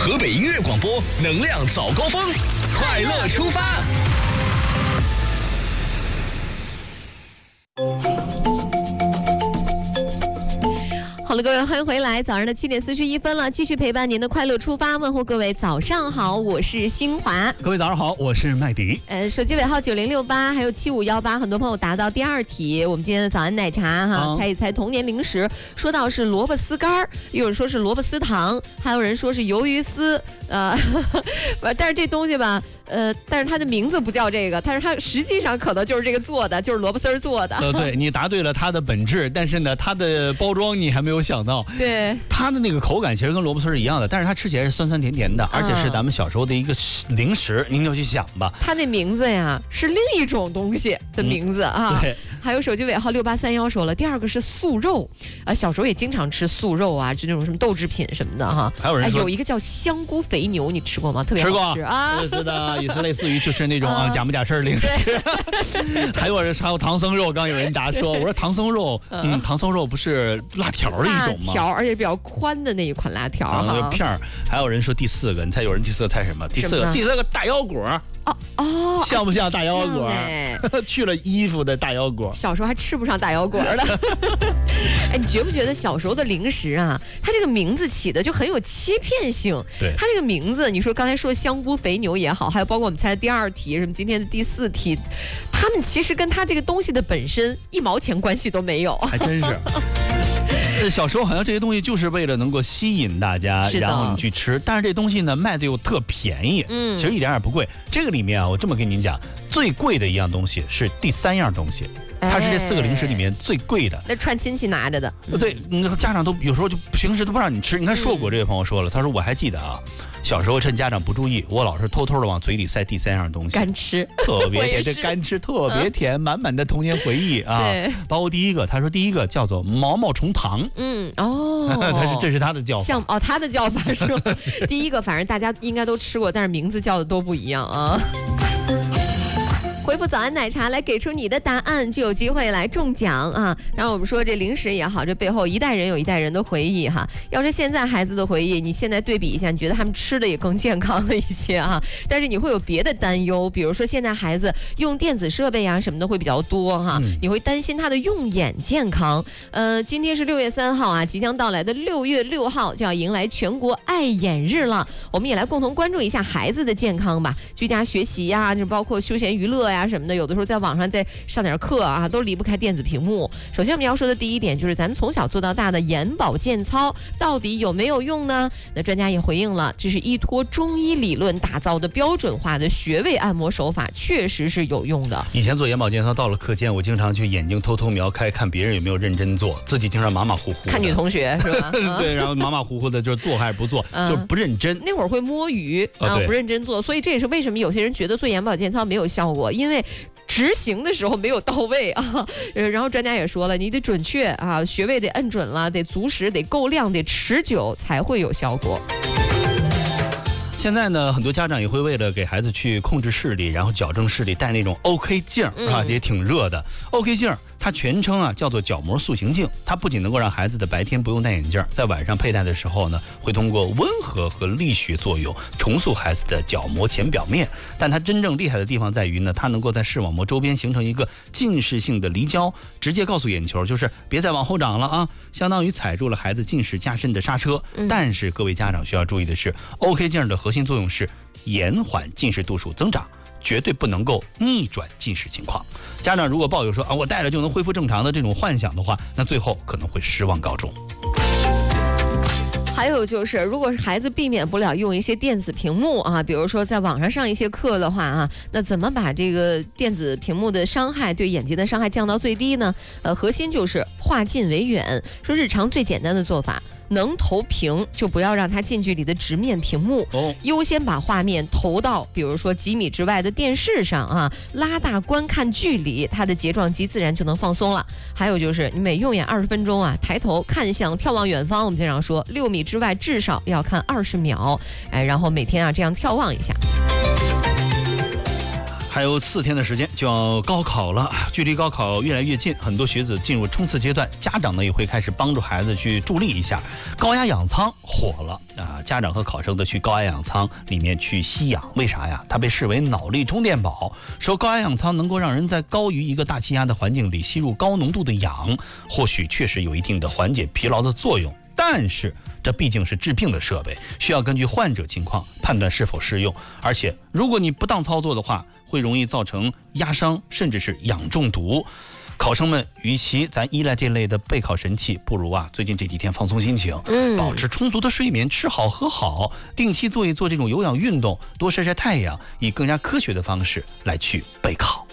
河北音乐广播，能量早高峰，快乐出发。 好了，各位，欢迎回来，早上的7点41分了，继续陪伴您的快乐出发，问候各位早上好，我是新华。 各位早上好，我是麦迪。 手机尾号9068，还有7518，很多朋友答到第2题。我们今天的早安奶茶哈，猜一猜童年零食，说到是萝卜丝干，有人说是萝卜丝糖，还有人说是鱿鱼丝，但是这东西吧，但是它的名字不叫这个，但是它实际上可能就是这个做的，就是萝卜丝做的。 对，你答对了它的本质，但是呢，它的包装你还没有想到。 对， 它的那个口感其实跟萝卜丝是一样的，但是它吃起来是酸酸甜甜的，而且是咱们小时候的一个零食，您就去想吧。 它那名字呀是另一种东西的名字啊。 对。 还有手机尾号6831说了，第2个是素肉啊，小时候也经常吃素肉啊，就那种什么豆制品什么的哈。 还有人说有一个叫香菇肥牛，你吃过吗？特别好吃啊。 是的，也是类似于就是那种假不假事零食。还有唐僧肉，刚有人答说，我说唐僧肉，唐僧肉不是辣条的一种吗？ 辣条，而且比较宽的那一款辣条那个片儿。还有人说第4个，你猜有人第4个猜什么？第4个大腰果。 哦， 像不像大腰果？去了衣服的大腰果。 小时候还吃不上大腰果的。哎，你觉不觉得小时候的零食啊，它这个名字起的就很有欺骗性？ 对， 它这个名字，你说刚才说香菇肥牛也好，还有包括我们猜的第2题，什么今天的第4题，他们其实跟它这个东西的本身1毛钱关系都没有。 还真是。小时候好像这些东西就是为了能够吸引大家，然后你去吃，但是这东西呢卖的又特便宜，其实一点也不贵。这个里面啊，我这么跟您讲，最贵的一样东西是第3样东西，它是这4个零食里面最贵的。 那串亲戚拿着的。 对，家长都有时候就平时都不让你吃。你看硕果这位朋友说了，他说我还记得啊，小时候趁家长不注意，我老是偷偷的往嘴里塞第3样东西， 干吃， 特别甜，这干吃特别甜，满满的童年回忆啊。包括第1个，他说第1个叫做毛毛虫糖。这是他的叫法。 他的叫法是吧？第1个反正大家应该都吃过，但是名字叫的都不一样啊。回复早安奶茶来给出你的答案，就有机会来中奖啊！然后我们说这零食也好，这背后一代人有一代人的回忆哈。要是现在孩子的回忆，你现在对比一下，你觉得他们吃的也更健康了一些啊？但是你会有别的担忧，比如说现在孩子用电子设备啊什么的会比较多哈，你会担心他的用眼健康。今天是6月3号啊，即将到来的6月6号就要迎来全国爱眼日了，我们也来共同关注一下孩子的健康吧，居家学习呀，就包括休闲娱乐呀。什么的，有的时候在网上再上点课啊，都离不开电子屏幕。首先我们要说的第1点就是咱们从小做到大的眼保健操到底有没有用呢？那专家也回应了，这是依托中医理论打造的标准化的穴位按摩手法，确实是有用的。 以前做眼保健操到了课间，我经常去眼睛偷偷瞄开，看别人有没有认真做，自己经常马马虎虎。 看女同学是吧？ 对，然后马马虎虎的，就是做还是不做，就不认真。 那会儿会摸鱼，然后不认真做，所以这也是为什么有些人觉得做眼保健操没有效果，因为执行的时候没有到位啊。然后专家也说了，你得准确啊，穴位得摁准了，得足时，得够量，得持久才会有效果。 现在呢，很多家长也会为了给孩子去控制视力，然后矫正视力，戴那种 OK 镜啊，也挺热的。OK 镜它全称啊叫做角膜塑形镜，它不仅能够让孩子的白天不用戴眼镜，在晚上佩戴的时候呢，会通过温和和力学作用重塑孩子的角膜前表面。但它真正厉害的地方在于呢，它能够在视网膜周边形成一个近视性的离焦，直接告诉眼球就是别再往后长了啊，相当于踩住了孩子近视加深的刹车。但是各位家长需要注意的是，OK 镜的核心作用是延缓近视度数增长，绝对不能够逆转近视情况。家长如果抱有说我戴了就能恢复正常的这种幻想的话，那最后可能会失望告终。 还有就是，如果是孩子避免不了用一些电子屏幕啊，比如说在网上上一些课的话啊，那怎么把这个电子屏幕的伤害对眼睛的伤害降到最低呢？核心就是化近为远，说日常最简单的做法。能投屏就不要让它近距离的直面屏幕，优先把画面投到比如说几米之外的电视上啊，拉大观看距离，它的睫状肌自然就能放松了。还有就是你每用眼20分钟啊，抬头看向眺望远方，我们经常说6米之外至少要看20秒，然后每天啊这样眺望一下。 还有4天的时间就要高考了，距离高考越来越近，很多学子进入冲刺阶段，家长呢也会开始帮助孩子去助力一下。高压氧舱火了啊！家长和考生都去高压氧舱里面去吸氧，为啥呀？它被视为脑力充电宝，说高压氧舱能够让人在高于一个大气压的环境里吸入高浓度的氧，或许确实有一定的缓解疲劳的作用。但是这毕竟是治病的设备，需要根据患者情况判断是否适用，而且如果你不当操作的话，会容易造成压伤，甚至是氧中毒。考生们，与其咱依赖这类的备考神器，不如最近这几天放松心情，保持充足的睡眠，吃好喝好，定期做一做这种有氧运动，多晒晒太阳，以更加科学的方式来去备考。